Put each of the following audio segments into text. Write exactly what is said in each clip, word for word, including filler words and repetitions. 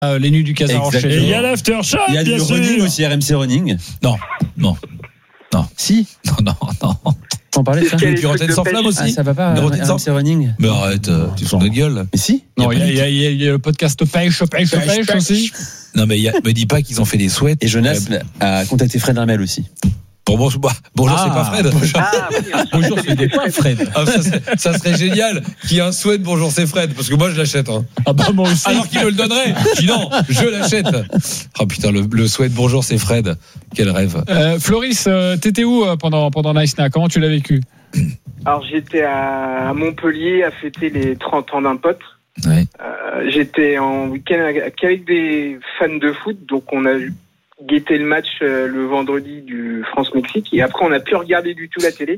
euh, les nuits du Casar enchaîné. Et il y a l'aftershock. Il y a du running aussi, R M C Running. Non, non, non. Si. Non, non, non. On parlait de ça. Du Rotten sans flamme aussi. Ah, ça va pas. Le Rotten R M C Running. Mais arrête, euh, tu fous de gueule. Mais si. Non, il y, a, il, y a, il y a le podcast Pêche, Pêche, Pêche, pêche, pêche aussi. Non, mais il y a, me dis pas qu'ils ont fait des souhaits. Et Jonas a contacté Fred Hermel aussi. Bon, bon, bah, bonjour, ah, c'est pas Fred. Bonjour, ah, oui, bonjour c'est pas Fred. Ah, ça, serait, ça serait génial qu'il y ait un souhait de bonjour, c'est Fred. Parce que moi, je l'achète. Hein. Ah bah moi aussi. Alors qu'il me le donnerait. Je dis non, je l'achète. Oh putain, le, le souhait de bonjour, c'est Fred. Quel rêve. Euh, Floris, euh, t'étais où pendant, pendant Nice Na? Comment tu l'as vécu? Alors j'étais à Montpellier à fêter les trente ans d'un pote. Ouais. Euh, j'étais en week-end avec des fans de foot, donc on a guetté le match le vendredi du France-Mexique et après on n'a plus regardé du tout la télé.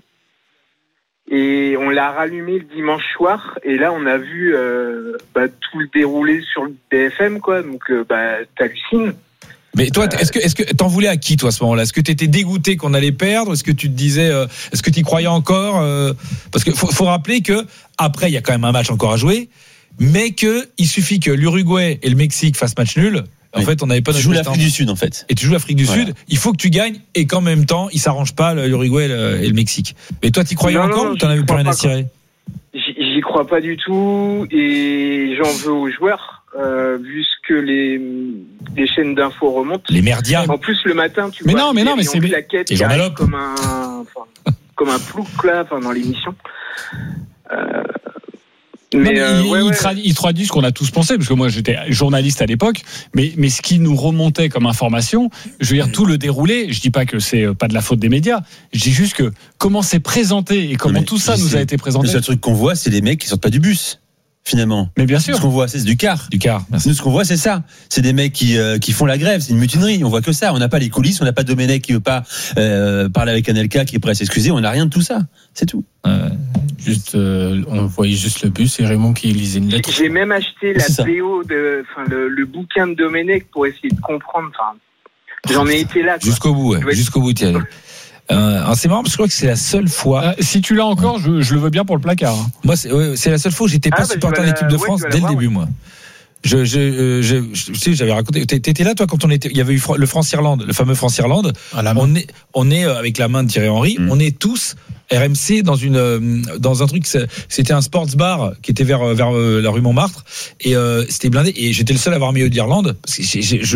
Et on l'a rallumé le dimanche soir et là on a vu euh, bah, tout le déroulé sur le B F M quoi, donc euh, bah t'hallucines. Mais toi, est-ce que, est-ce que t'en voulais à qui toi à ce moment-là? Est-ce que t'étais dégoûté qu'on allait perdre? Est-ce que tu te disais, euh, est-ce que t'y croyais encore? euh, Parce que faut, faut rappeler que après il y a quand même un match encore à jouer, mais que il suffit que l'Uruguay et le Mexique fassent match nul. En oui. fait, on n'avait pas. Tu joues l'Afrique du Sud en fait. Et tu joues l'Afrique du voilà. Sud. Il faut que tu gagnes et qu'en même temps, ils s'arrangent pas l'Uruguay et le Mexique. Mais toi, t'y croyais non, encore non, ou t'en avais plus rien à cirer? J'y crois pas du tout et j'en veux aux joueurs. Euh, vu ce que les, les chaînes d'infos remontent. Les merdias. En plus, le matin, tu mais vois. Non, mais non, mais c'est la quête qui arrive comme un, enfin, comme un plouc là, enfin, dans l'émission. Euh, mais, non, mais euh, il, ouais, il, ouais. Tradi- il traduit ce qu'on a tous pensé, parce que moi j'étais journaliste à l'époque, mais, mais ce qui nous remontait comme information, je veux dire, tout le déroulé, je dis pas que c'est pas de la faute des médias, je dis juste que comment c'est présenté et comment tout ça nous a été présenté. Le seul truc qu'on voit, c'est les mecs qui sortent pas du bus. Finalement. Mais bien sûr. Ce qu'on voit, c'est du car. Du car. Merci. Nous, ce qu'on voit, c'est ça. C'est des mecs qui, euh, qui font la grève. C'est une mutinerie. On voit que ça. On n'a pas les coulisses. On n'a pas Domenech qui veut pas euh, parler avec Anelka qui est prêt à s'excuser. On n'a rien de tout ça. C'est tout. Euh, juste, euh, on voyait juste le bus et Raymond qui lisait une lettre. J'ai même acheté la B O de, enfin, le, le bouquin de Domenech pour essayer de comprendre. Enfin, j'en ai été là. Quoi. Jusqu'au bout, ouais. Jusqu'au bout, Thierry. Euh, alors c'est marrant parce que je crois que c'est la seule fois. Euh, si tu l'as encore, je, je le veux bien pour le placard. Hein. Moi, c'est, ouais, c'est la seule fois où j'étais pas ah, bah, supporter de l'équipe de France ouais, dès voir, le début, ouais. moi. Je, je, euh, je, je, tu sais, j'avais raconté. T'étais là, toi, quand on était. Il y avait eu le France-Irlande, le fameux France-Irlande. On est, on est avec la main de Thierry Henry. Mm. On est tous R M C dans une, dans un truc. C'était un sports bar qui était vers, vers la rue Montmartre et euh, c'était blindé. Et j'étais le seul à avoir milieu d'Irlande parce que je, je, je,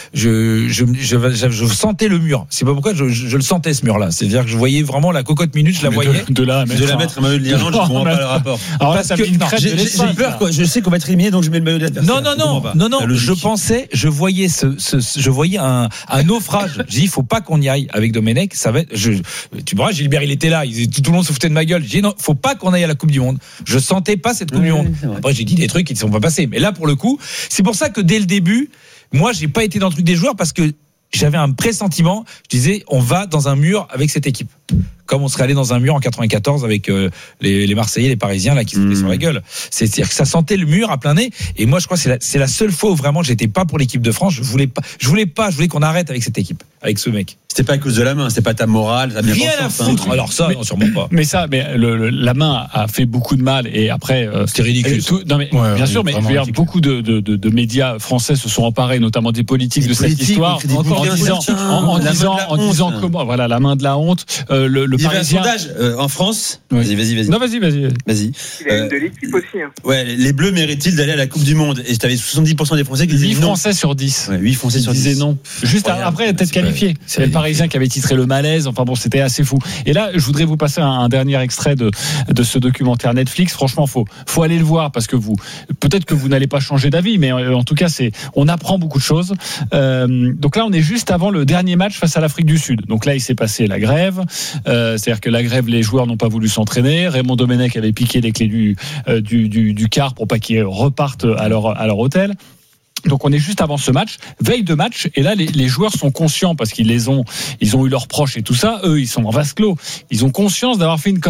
je, je, je, je sentais le mur. C'est pas pourquoi je, je, je le sentais ce mur-là. C'est-à-dire que je voyais vraiment la cocotte minute. Je la voyais. De, de là, à mettre, de la mettre maillot de l'Irlande, je comprends pas le rapport. Alors là, ça fait une crête. J'ai, j'ai peur, quoi. Je sais qu'on va être éliminé, donc je mets le maillot de l'adversaire. Non, non, non, non, non. Je pensais, je voyais ce, ce, ce je voyais un, un naufrage. J'ai dit, il faut pas qu'on y aille avec Domenech. Ça va être, je, tu vois, Gilbert, il était là. Il, tout le monde se foutait de ma gueule. J'ai dit, non, faut pas qu'on aille à la Coupe du Monde. Je sentais pas cette Coupe oui, du Monde. Après, j'ai dit des trucs qui ne sont pas passés. Mais là, pour le coup, c'est pour ça que dès le début, moi, j'ai pas été dans le truc des joueurs parce que j'avais un pressentiment. Je disais, on va dans un mur avec cette équipe. Comme on serait allé dans un mur en quatre-vingt-quatorze avec euh, les, les Marseillais, les Parisiens là qui se foutaient mmh. sur la gueule. C'est, c'est-à-dire que ça sentait le mur à plein nez. Et moi, je crois que c'est la, c'est la seule fois où vraiment j'étais pas pour l'équipe de France. Je voulais pas, je voulais pas, je voulais qu'on arrête avec cette équipe, avec ce mec. C'était pas à cause de la main, c'était pas ta morale, ta rien à foutre. Hein. Alors ça, mais, non, sûrement pas. Mais ça, mais le, le, la main a fait beaucoup de mal et après euh, c'était ridicule. Tout, non mais ouais, bien sûr, mais je veux dire, beaucoup de, de, de, de médias français se sont emparés, notamment des politiques des de politiques, cette histoire, en, en disant, en, en disant, en disant comment, voilà, la main de la honte. Euh, le, le Il y avait Parisien. un sondage euh, en France. Oui. Vas-y, vas-y, vas-y. Non, vas-y, vas-y. Vas-y. Il a une de l'équipe aussi. Hein. Ouais, les Bleus méritent-ils d'aller à la Coupe du Monde? Et t'avais soixante-dix pour cent des Français qui disaient non. huit Français sur dix. Ouais, huit Français sur dix. Disaient non. Juste Regarde, après être qualifié. C'est le Parisien qui avait titré le malaise. Enfin bon, c'était assez fou. Et là, je voudrais vous passer un, un dernier extrait de, de ce documentaire Netflix. Franchement, faut, faut aller le voir parce que vous, peut-être que vous n'allez pas changer d'avis, mais en tout cas, c'est, on apprend beaucoup de choses. Euh, donc là, on est juste avant le dernier match face à l'Afrique du Sud. Donc là, il s'est passé la grève. Euh, c'est-à-dire que la grève, les joueurs n'ont pas voulu s'entraîner. Raymond Domenech avait piqué les clés du, euh, du, du, du car pour pas qu'ils repartent à leur, à leur hôtel. Donc on est juste avant ce match, veille de match, et là les, les joueurs sont conscients parce qu'ils les ont, ils ont eu leurs proches et tout ça. Eux, ils sont en vase clos. Ils ont conscience d'avoir fait une connerie.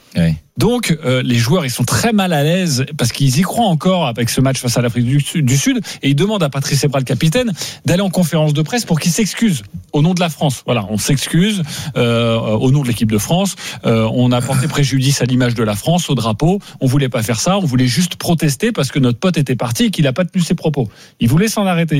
Ouais. Donc euh, les joueurs ils sont très mal à l'aise parce qu'ils y croient encore avec ce match face à l'Afrique du, du Sud et ils demandent à Patrice Evra, le capitaine, d'aller en conférence de presse pour qu'il s'excuse au nom de la France. Voilà, on s'excuse euh, au nom de l'équipe de France. Euh, on a porté préjudice à l'image de la France, au drapeau. On voulait pas faire ça, on voulait juste protester parce que notre pote était parti et qu'il a pas tenu ses propos. Il voulait s'en arrêter.